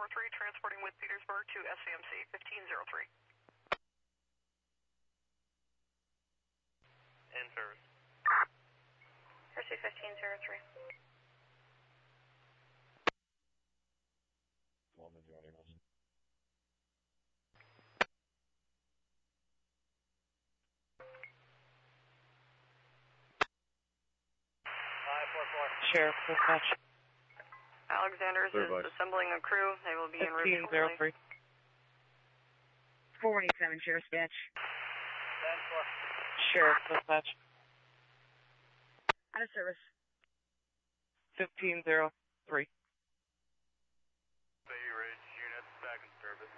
043, transporting with Petersburg to SCMC 1503. In service. Mercy 1503. Woman joining us. Sheriff, dispatch. Alexander's is assembling a crew. They will be en route shortly. 417, Sheriff's Dispatch. Sheriff, dispatch. Out of service. 1503. Bay Ridge unit back in service.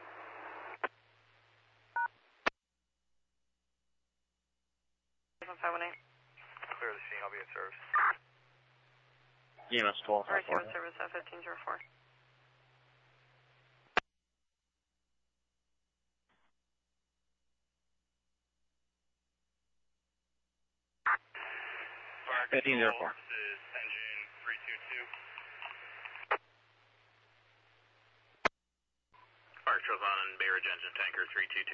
Clear the scene, I'll be in service. EMS 12. RC in service at 1504. Fire 1504. control, this is engine 322. Fire control's on Bay Ridge engine tanker 322.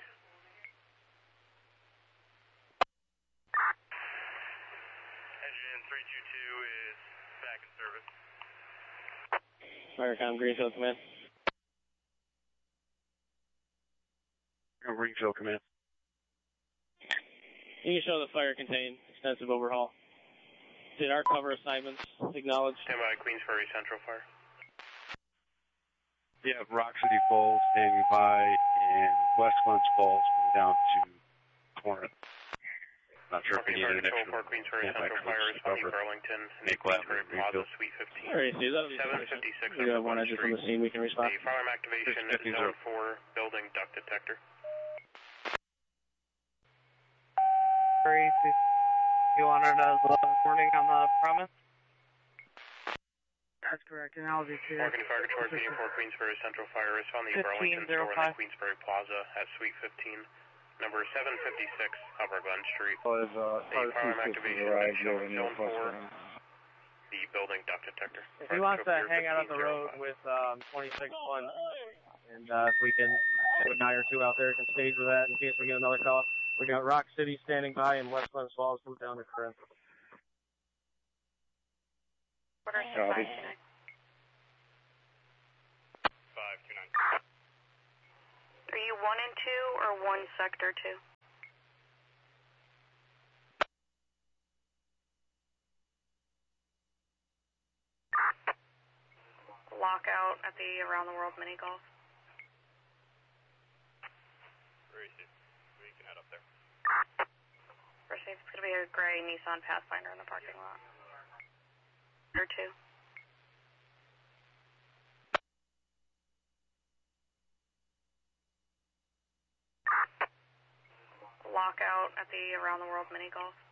Engine 322 is back in service. Firecom, Greenfield Command. Greenfield Command. You can show the fire contained extensive overhaul. Did our cover assignments acknowledged? Stand by Queensbury Central Fire. Yeah, Rock City Falls standing by, and West Glens Falls moving down to Corinth. Not sure if we need an extra for Queensbury Central Fire responding Burlington, Queensbury Plaza, Suite 15. Alright, so that'll be 756 we got one exit from the scene, we can respond. A firearm activation at zone 4 building duct detector. You wanted a warning on the promise? That's correct, and I'll be clear. Morgan Fire Control Team for Queensbury Central Fire is on the Burlington store in the Queensbury Plaza at Suite 15, number 756 Upper Glen Street. A firearm activation is showing zone 4, the building duct detector. If he wants to hang out on the road with 26-1, and if we can put a guy or two out there can stage with that in case we get another call. We got Rock City standing by and West Glens Falls moved down to Corinth. What are 529. Are you 1 and 2 or 1 sector 2? Lockout at the Around the World mini golf. We can head up there. It's going to be a gray Nissan Pathfinder in the parking lot. Or 2. Lockout at the Around the World mini golf.